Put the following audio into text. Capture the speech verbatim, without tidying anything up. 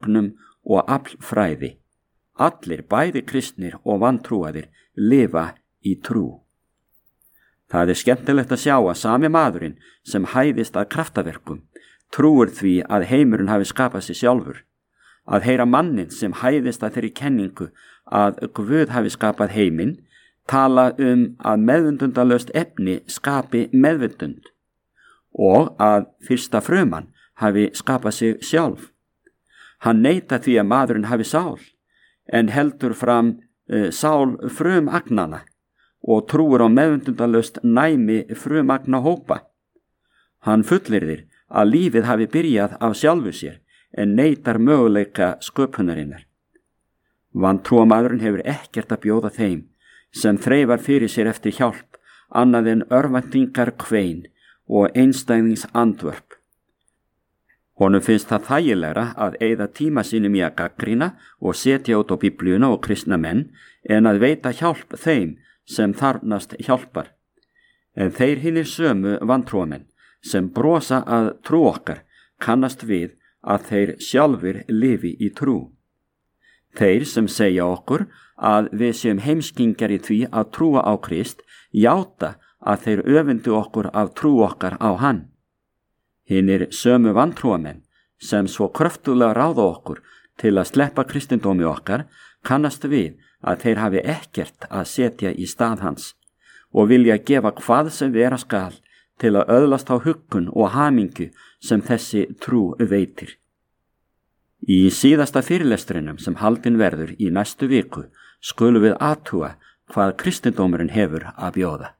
sögnum og aflfræði. Allir, bæði kristnir og vantrúaðir, lifa í trú. Það er skemmtilegt að sjá að sami maðurinn sem hæðist að kraftaverkum trúir því að heimurinn hafi skapað sig sjálfur. Að heyra mannin sem hæðist að þeirri kenningu að Guð hafi skapað heiminn tala um að meðvitundalaust efni skapi meðvitund og að fyrsta fruman hafi skapað sig sjálf. Hann neitar því að maðurinn hafi sál en heldur fram uh, sál frumagnana og trúir á meðvitundalaust næmi frumagna hópa. Hann fullyrðir að lífið hafi byrjað af sjálfu sér en neitar möguleika sköpunarinnar. Vantrúamaðurinn hefur ekkert að bjóða þeim sem þreifar fyrir sér eftir hjálp annað en örvæntingar kvein og einstæðings andvörp. Honum finnst það þægilegra að eyða tíma sínum í að gaggrina og setja út á Biblíuna og kristna menn en að veita hjálp þeim sem þarfnast hjálpar. En þeir hinir sömu vantrúamenn sem brosa að trú okkar kannast við að þeir sjálfur lifi í trú. Þeir sem segja okkur að við séum heimskingjar í því að trúa á Krist játa að þeir öfundu okkur af trú okkar á hann. Hinir sömu vantrúamenn sem svo kröftulega ráða okkur til að sleppa kristindómi okkar kannast við að þeir hafi ekkert að setja í stað hans og vilja gefa hvað sem vera skal til að öðlast á huggun og hamingu sem þessi trú veitir. Í síðasta fyrirlestrinum sem haldinn verður í næstu viku skulum við athuga hvað kristindómurinn hefur að bjóða.